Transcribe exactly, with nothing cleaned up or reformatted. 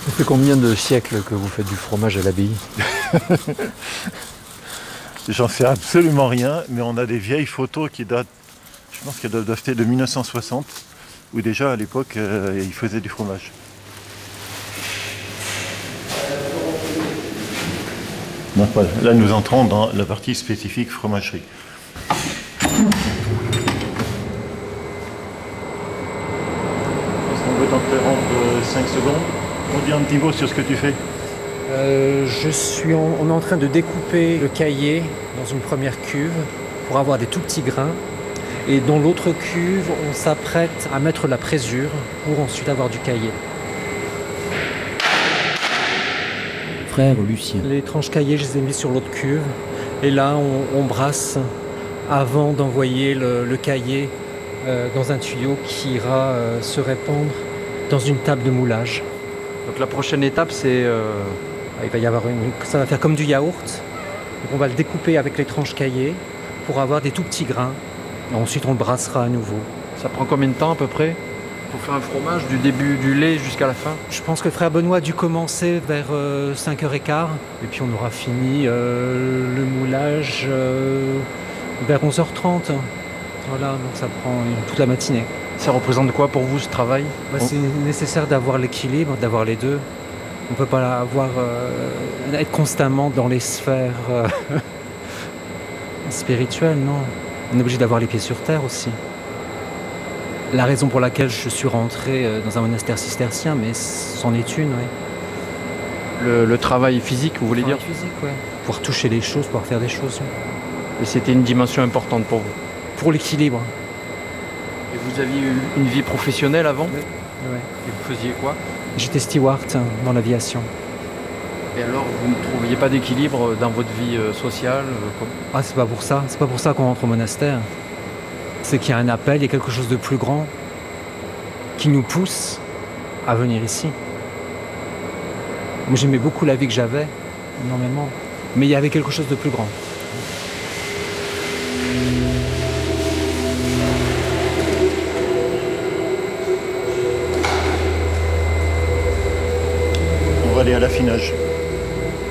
Ça fait combien de siècles que vous faites du fromage à l'abbaye? J'en sais absolument rien, mais on a des vieilles photos qui datent, je pense qu'elles doivent dater de mille neuf cent soixante, où déjà à l'époque, euh, ils faisaient du fromage. Donc voilà, là nous entrons dans la partie spécifique fromagerie. Est-ce qu'on peut t'interrompre cinq secondes? On dit un petit mot sur ce que tu fais. Euh, je suis en, on est en train de découper le caillé dans une première cuve pour avoir des tout petits grains. Et dans l'autre cuve, on s'apprête à mettre la présure pour ensuite avoir du caillé. Frère Lucien. Les tranches caillé, je les ai mis sur l'autre cuve. Et là, on, on brasse avant d'envoyer le, le caillé euh, dans un tuyau qui ira euh, se répandre dans une table de moulage. Donc la prochaine étape, c'est... Euh, il va y avoir une... Ça va faire comme du yaourt. Donc on va le découper avec les tranches caillé pour avoir des tout petits grains. Et ensuite, on le brassera à nouveau. Ça prend combien de temps à peu près pour faire un fromage du début du lait jusqu'à la fin? Je pense que le frère Benoît a dû commencer vers euh, cinq heures quinze. Et puis on aura fini euh, le moulage euh, vers onze heures trente. Voilà, donc ça prend une- toute la matinée. Ça représente quoi pour vous ce travail? Bah, c'est nécessaire d'avoir l'équilibre, d'avoir les deux. On ne peut pas avoir, euh, être constamment dans les sphères euh, spirituelles, non. On est obligé d'avoir les pieds sur terre aussi. La raison pour laquelle je suis rentré euh, dans un monastère cistercien, mais c'en est une, oui. Le, le travail physique, vous voulez dire? Physique, ouais. Pouvoir toucher les choses, pouvoir faire des choses. Et c'était une dimension importante pour vous. Pour l'équilibre. Et vous aviez eu une vie professionnelle avant? Ouais. Et vous faisiez quoi? J'étais steward hein, dans l'aviation. Et alors, vous ne trouviez pas d'équilibre dans votre vie euh, sociale euh, comme- Ah, c'est pas pour ça. C'est pas pour ça qu'on rentre au monastère. C'est qu'il y a un appel, il y a quelque chose de plus grand qui nous pousse à venir ici. Moi, j'aimais beaucoup la vie que j'avais, énormément. Mais il y avait quelque chose de plus grand. On va aller à l'affinage.